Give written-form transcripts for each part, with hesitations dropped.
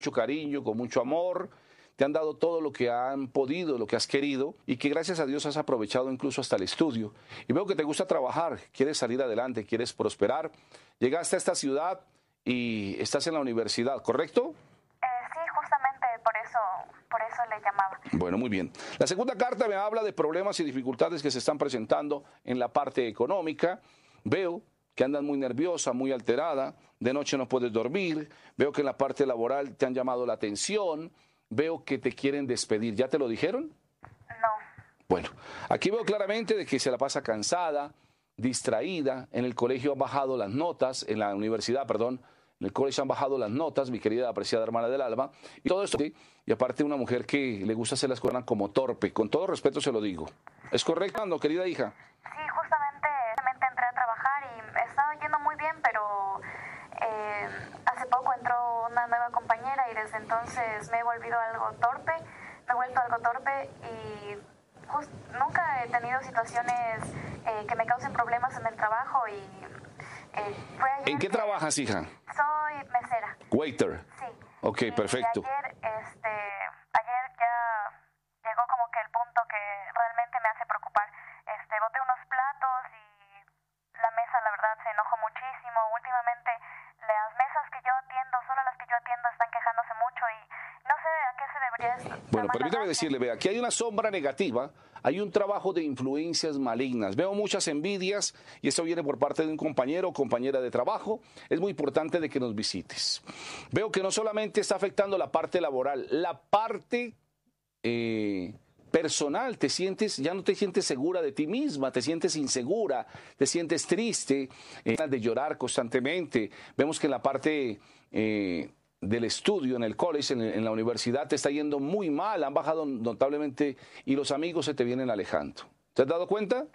mucho cariño, con mucho amor, te han dado todo lo que han podido, lo que has querido y que gracias a Dios has aprovechado incluso hasta el estudio. Y veo que te gusta trabajar, quieres salir adelante, quieres prosperar. Llegaste a esta ciudad y estás en la universidad, ¿correcto? Sí, justamente por eso le llamaba. Bueno, muy bien. La segunda carta me habla de problemas y dificultades que se están presentando en la parte económica. Veo que andas muy nerviosa, muy alterada, de noche no puedes dormir, veo que en la parte laboral te han llamado la atención, veo que te quieren despedir. ¿Ya te lo dijeron? No. Bueno, aquí veo claramente de que se la pasa cansada, distraída, en el colegio han bajado las notas, en la universidad, perdón, en el colegio han bajado las notas, mi querida apreciada hermana del alma, y todo esto, y aparte una mujer que le gusta hacer las cosas como torpe, con todo respeto se lo digo. ¿Es correcto, no, querida hija? Sí, justamente entré a trabajar y me estaba yendo muy bien, pero hace poco entró una nueva compañera y desde entonces me he vuelto algo torpe y nunca he tenido situaciones que me causen problemas en el trabajo y fue ayer. ¿En qué trabajas, hija? Soy mesera. Waiter. Sí. Ok, perfecto. Y ayer ya llegó como que el punto que realmente me hace preocupar. Boté unos platos y la mesa, la verdad, se enojó muchísimo. Últimamente, las mesas que yo atiendo, solo las que yo atiendo, están quejándose mucho y no sé a qué se debería estar. Bueno, permítame decirle, vea, aquí hay una sombra negativa, hay un trabajo de influencias malignas. Veo muchas envidias y eso viene por parte de un compañero o compañera de trabajo. Es muy importante de que nos visites. Veo que no solamente está afectando la parte laboral, la parte personal, ya no te sientes segura de ti misma, te sientes insegura, te sientes triste, de llorar constantemente. Vemos que en la parte del estudio, en el college, en la universidad, te está yendo muy mal, han bajado notablemente y los amigos se te vienen alejando. ¿Te has dado cuenta? No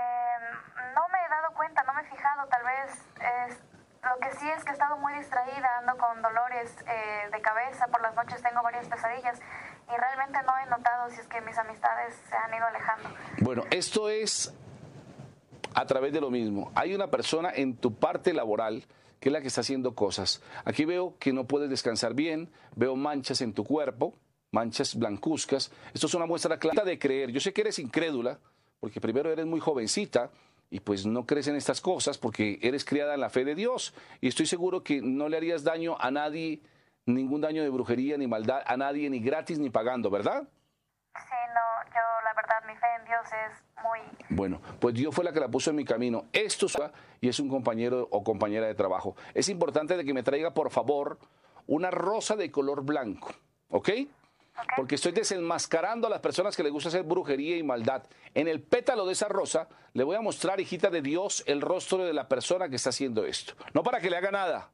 me he dado cuenta, no me he fijado, tal vez lo que sí es que he estado muy distraída, ando con dolores de cabeza, por las noches tengo varias pesadillas y realmente no he notado si es que mis amistades se han ido alejando. Bueno, esto es a través de lo mismo. Hay una persona en tu parte laboral que es la que está haciendo cosas. Aquí veo que no puedes descansar bien, veo manchas en tu cuerpo, manchas blancuzcas. Esto es una muestra clara de creer. Yo sé que eres incrédula, porque primero eres muy jovencita y pues no crees en estas cosas porque eres criada en la fe de Dios. Y estoy seguro que no le harías daño a nadie, ningún daño de brujería ni maldad a nadie, ni gratis ni pagando, ¿verdad? Sí, no, yo la verdad mi fe en Dios es muy... Bueno, pues Dios fue la que la puso en mi camino. Esto y es un compañero o compañera de trabajo. Es importante de que me traiga, por favor, una rosa de color blanco, ¿ok? Porque estoy desenmascarando a las personas que les gusta hacer brujería y maldad. En el pétalo de esa rosa le voy a mostrar, hijita de Dios, el rostro de la persona que está haciendo esto. No para que le haga nada,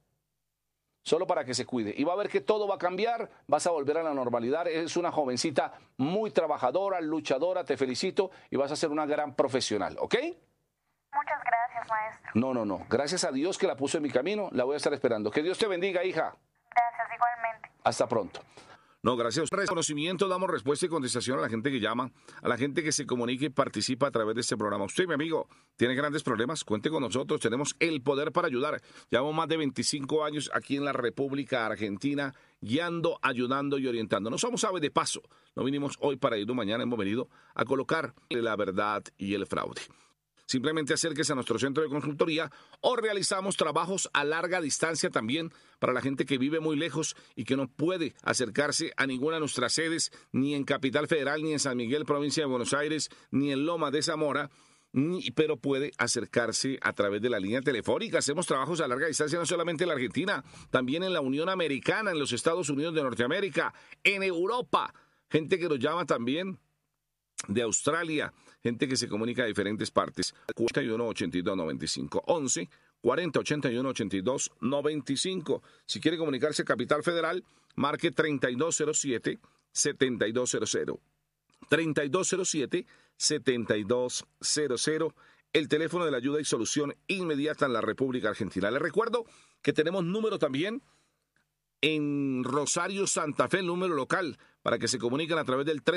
solo para que se cuide. Y va a ver que todo va a cambiar, vas a volver a la normalidad. Eres una jovencita muy trabajadora, luchadora, te felicito y vas a ser una gran profesional, ¿ok? Muchas gracias, maestro. No. Gracias a Dios que la puso en mi camino, la voy a estar esperando. Que Dios te bendiga, hija. Gracias, igualmente. Hasta pronto. No, gracias. Reconocimiento, damos respuesta y contestación a la gente que llama, a la gente que se comunica y participa a través de este programa. Usted, mi amigo, tiene grandes problemas, cuente con nosotros, tenemos el poder para ayudar. Llevamos más de 25 años aquí en la República Argentina, guiando, ayudando y orientando. No somos aves de paso, no vinimos hoy para ir, mañana hemos venido a colocar la verdad y el fraude. Simplemente acérquese a nuestro centro de consultoría o realizamos trabajos a larga distancia también para la gente que vive muy lejos y que no puede acercarse a ninguna de nuestras sedes, ni en Capital Federal, ni en San Miguel, provincia de Buenos Aires, ni en Loma de Zamora, pero puede acercarse a través de la línea telefónica. Hacemos trabajos a larga distancia no solamente en la Argentina, también en la Unión Americana, en los Estados Unidos de Norteamérica, en Europa. Gente que nos llama también de Australia, gente que se comunica de diferentes partes. 41 82 95 11 40 81 82 95. Si quiere comunicarse a Capital Federal, marque 3207 7200. 3207 7200. El teléfono de la ayuda y solución inmediata en la República Argentina. Les recuerdo que tenemos número también en Rosario, Santa Fe, el número local, para que se comuniquen a través del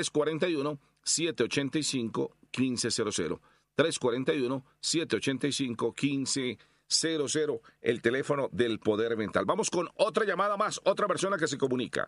341-785-1500. 341-785-1500. el teléfono del Poder Mental. Vamos con otra llamada más, otra persona que se comunica.